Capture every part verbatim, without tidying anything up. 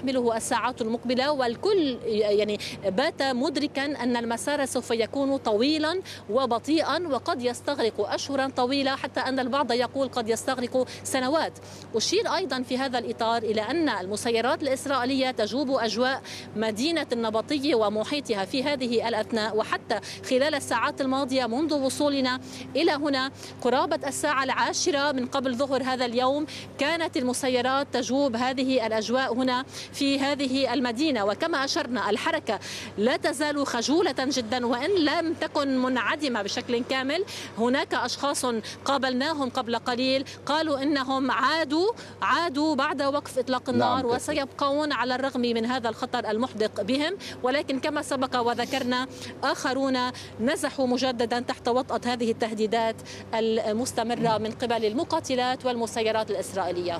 تحمله الساعات المقبلة، والكل يعني بات مدركا أن المسار سوف يكون طويلا وبطيئا وقد يستغرق أشهرا طويلة، حتى أن البعض يقول قد يستغرق سنوات. أشير أيضا في هذا الإطار إلى أن المسيرات الإسرائيلية تجوب أجواء مدينة النبطية ومحيطها في هذه الأثناء، وحتى خلال الساعات الماضية منذ وصولنا إلى هنا قرابة الساعة العاشرة من قبل ظهر هذا اليوم كانت المسيرات تجوب هذه الأجواء هنا في هذه المدينة. وكما أشرنا الحركة لا تزال خجولة جدا وإن لم تكن منعدمة بشكل كامل. هناك أشخاص قابلناهم قبل قليل قالوا إنهم عادوا عادوا بعد وقف إطلاق النار، نعم، وسيبقون على الرغم من هذا الخطر المحدق بهم، ولكن كما سبق وذكرنا آخرون نزحوا مجددا تحت وطأة هذه التهديدات المستمرة من قبل المقاتلات والمسيرات الإسرائيلية.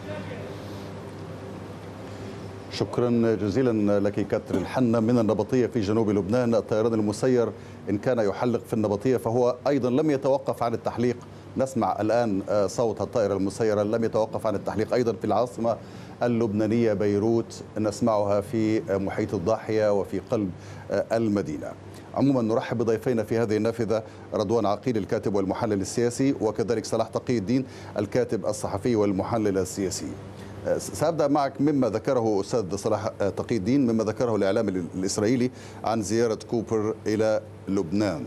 شكرا جزيلا لك كاترين حنا من النبطية في جنوب لبنان. الطيران المسير إن كان يحلق في النبطية فهو أيضا لم يتوقف عن التحليق. نسمع الآن صوت الطائرة المسيرة، لم يتوقف عن التحليق أيضا في العاصمة اللبنانية بيروت، نسمعها في محيط الضاحية وفي قلب المدينة. عموما نرحب بضيفينا في هذه النافذة، رضوان عقيل الكاتب والمحلل السياسي، وكذلك صلاح تقي الدين الكاتب الصحفي والمحلل السياسي. سأبدأ معك مما ذكره أستاذ صلاح تقي الدين، مما ذكره الإعلام الإسرائيلي عن زيارة كوبر إلى لبنان.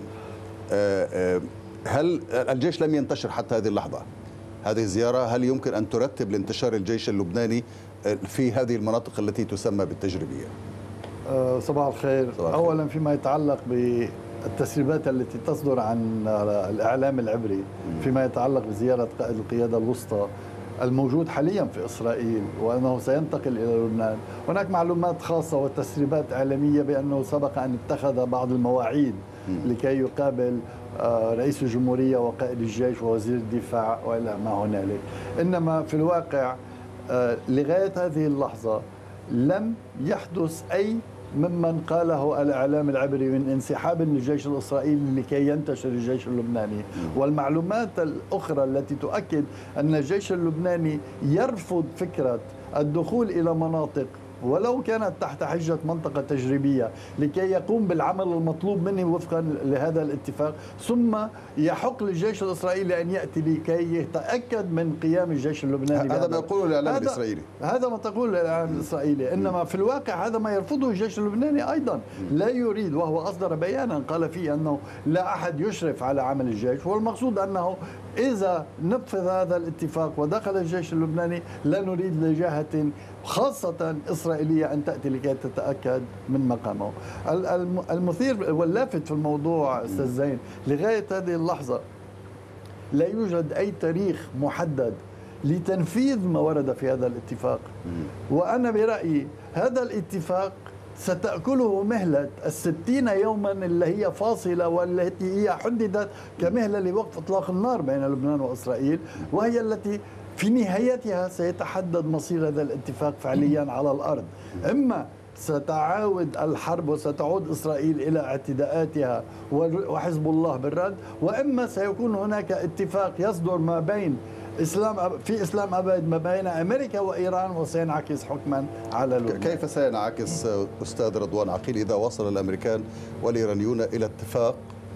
هل الجيش لم ينتشر حتى هذه اللحظة؟ هذه الزيارة هل يمكن أن ترتب لانتشار الجيش اللبناني في هذه المناطق التي تسمى بالتجريبية؟ صباح الخير. صباح الخير. أولا فيما يتعلق بالتسريبات التي تصدر عن الإعلام العبري فيما يتعلق بزيارة قائد القيادة الوسطى الموجود حاليا في إسرائيل وأنه سينتقل إلى لبنان، هناك معلومات خاصة وتسريبات إعلامية بأنه سبق أن اتخذ بعض المواعيد لكي يقابل رئيس الجمهورية وقائد الجيش ووزير الدفاع وإلى ما هنالك. إنما في الواقع لغاية هذه اللحظة لم يحدث أي ممن قاله الإعلام العبري من انسحاب للجيش الإسرائيلي لكي ينتشر الجيش اللبناني. والمعلومات الأخرى التي تؤكد أن الجيش اللبناني يرفض فكرة الدخول إلى مناطق ولو كانت تحت حجة منطقة تجريبية لكي يقوم بالعمل المطلوب منه وفقا لهذا الاتفاق، ثم يحق للجيش الإسرائيلي أن يأتي لكي يتأكد من قيام الجيش اللبناني. هذا ما يقوله الإعلام الإسرائيلي. هذا ما تقول الإعلام الإسرائيلي، إنما في الواقع هذا ما يرفضه الجيش اللبناني أيضا. لا يريد، وهو أصدر بيانا قال فيه أنه لا أحد يشرف على عمل الجيش، والمقصود أنه إذا نفذ هذا الاتفاق ودخل الجيش اللبناني لا نريد لجهة خاصة إسرائيلية أن تأتي لكي تتأكد من مقامه. المثير واللافت في الموضوع أستاذ زين لغاية هذه اللحظة لا يوجد أي تاريخ محدد لتنفيذ ما ورد في هذا الاتفاق. وأنا برأيي هذا الاتفاق ستأكله مهلة الستين يوما اللي هي فاصلة والتي هي حددت كمهلة لوقف إطلاق النار بين لبنان وإسرائيل، وهي التي في نهايتها سيتحدد مصير هذا الاتفاق فعليا على الأرض. إما ستعاود الحرب وستعود إسرائيل إلى اعتداءاتها وحزب الله بالرد، وإما سيكون هناك اتفاق يصدر ما بين إسلام في إسلام أبد ما بين أمريكا وإيران وسينعكس حكما على لبنان. كيف سينعكس أستاذ رضوان عقيل إذا وصل الأمريكان والإيرانيون إلى اتفاق؟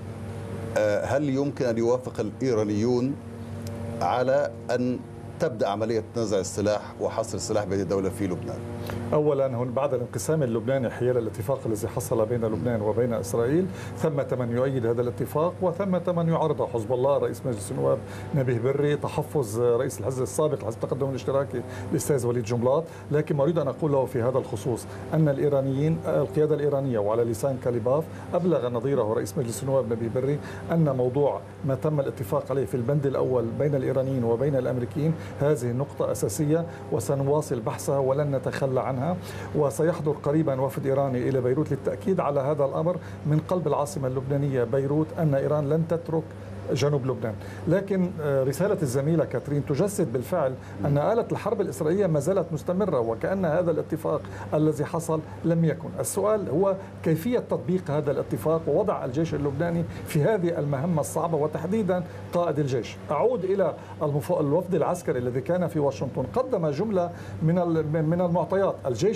هل يمكن أن يوافق الإيرانيون على أن تبدأ عملية نزع السلاح وحصر السلاح بين الدولة في لبنان؟ أولا هون بعد الانقسام اللبناني حيال الاتفاق الذي حصل بين لبنان وبين إسرائيل ثمة من يؤيد هذا الاتفاق وثمة من يعارضه. حزب الله، رئيس مجلس النواب نبيه بري، تحفظ رئيس الحزب السابق حزب التقدم الاشتراكي الأستاذ وليد جنبلاط. لكن ما أريد أن أقوله في هذا الخصوص أن الإيرانيين القيادة الإيرانية وعلى لسان كاليباف أبلغ نظيره رئيس مجلس النواب نبيه بري أن موضوع ما تم الاتفاق عليه في البند الأول بين الإيرانيين وبين الأمريكيين هذه نقطة أساسية وسنواصل بحثها ولن نتخلى عنها. وسيحضر قريبا وفد إيراني إلى بيروت للتأكيد على هذا الأمر من قلب العاصمة اللبنانية بيروت أن إيران لن تترك جنوب لبنان. لكن رسالة الزميلة كاترين تجسد بالفعل أن آلة الحرب الإسرائيلية ما زالت مستمرة وكأن هذا الاتفاق الذي حصل لم يكن. السؤال هو كيفية تطبيق هذا الاتفاق ووضع الجيش اللبناني في هذه المهمة الصعبة وتحديدا قائد الجيش. أعود إلى الوفد العسكري الذي كان في واشنطن، قدم جملة من من المعطيات. الجيش